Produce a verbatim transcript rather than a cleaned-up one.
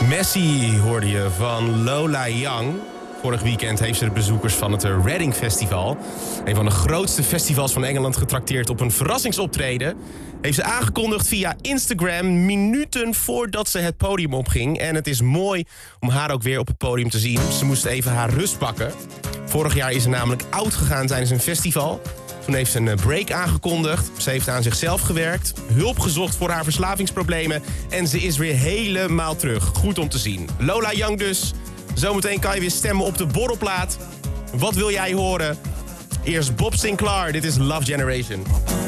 Messi hoorde je van Lola Young. Vorig weekend heeft ze de bezoekers van het Reading Festival, een van de grootste festivals van Engeland, getrakteerd op een verrassingsoptreden. Heeft ze aangekondigd via Instagram minuten voordat ze het podium opging. En het is mooi om haar ook weer op het podium te zien. Ze moest even haar rust pakken. Vorig jaar is ze namelijk oud gegaan tijdens een festival. Toen heeft ze een break aangekondigd. Ze heeft aan zichzelf gewerkt, hulp gezocht voor haar verslavingsproblemen. En ze is weer helemaal terug. Goed om te zien. Lola Young dus. Zometeen kan je weer stemmen op de borrelplaat. Wat wil jij horen? Eerst Bob Sinclair. Dit is Love Generation.